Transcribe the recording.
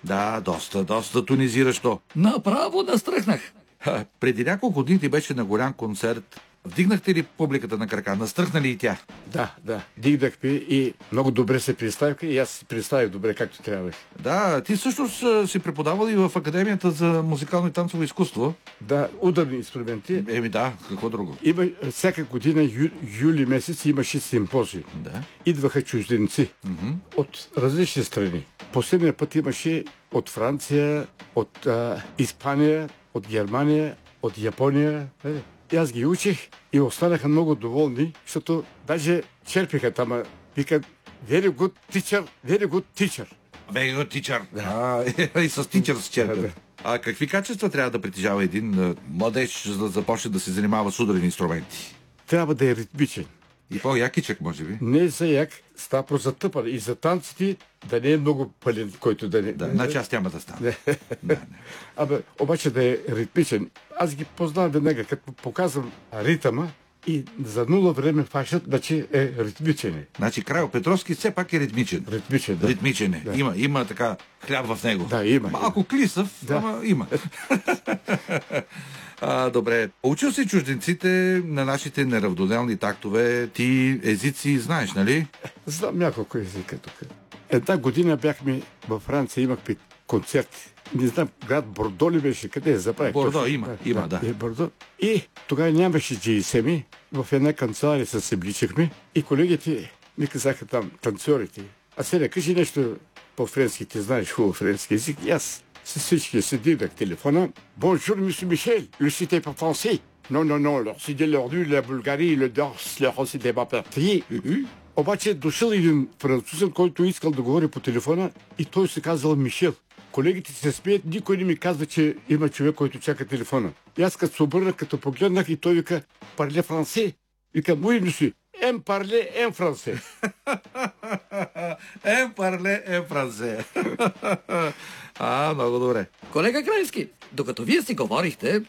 Да, доста тонизиращо. Направо настръхнах. Преди няколко дни ти беше на голям концерт. Вдигнахте ли публиката на крака? Настръхна ли и тя? Да, дигнахме и много добре се представиха и аз се представих добре както трябва. Да, ти всъщност си преподавал и в Академията за музикално и танцово изкуство. Да, ударни инструменти. Да, какво друго? Има, всяка година, юли месец, имаше симпозиум. Да. Идваха чужденци от различни страни. Последния път имаше от Франция, от Испания, от Германия, от Япония. И аз ги учих и останаха много доволни, защото даже черпиха там. Викат, very good teacher, very good teacher. Very good teacher. Да. И с тичър с черпят. Да. А какви качества трябва да притежава един младеж, за да започне да се занимава с ударени инструменти? Трябва да е ритмичен. И по-якичък, може би. Не за як, става просто за тъпан. И за танците да не е много пълен, който да не... Да, значи аз няма да стана. Не. Абе, обаче да е ритмичен. Аз ги познавам веднага, като показвам ритъма и за нула време фащат, значи е ритмичен. Значи Крайо Петровски все пак е ритмичен. Ритмичен, да. Ритмичен е. Да. Има така хляб в него. Да, има. Малко клисъв, Да. ама има. Добре. Учил си чужденците на нашите неравноделни тактове. Ти езици знаеш, нали? Знам няколко езика тук. Една година бяхме във Франция, имахме концерт. Не знам, град Бордо ли беше, къде е, забравих. Бордо точно. има. Е, Бордо. И тогава нямаше GSM. В една канцелария се събличахме и колегите ми казаха там, танцорите. А сега кажи нещо по-френски, ти знаеш хубаво френски език. И аз с всички се дигнах телефона. Bonjour, monsieur Michel, le cité pas français. Non, leur cité l'ordu, la Bulgarie, le Dors, leur cité pas parti. Обаче дошъл един французен, който искал да говори по телефона и той се казал Мишел. Колегите се смеят, никой не ми казва, че има човек, който чака телефона. И аз като се обърнах, като погледнах и той вика, парле франсе. Вика, мой мисли, ем парле, ем франсе. Ем парле, ем франсе. Много добре. Колега Крайски, докато вие си говорихте,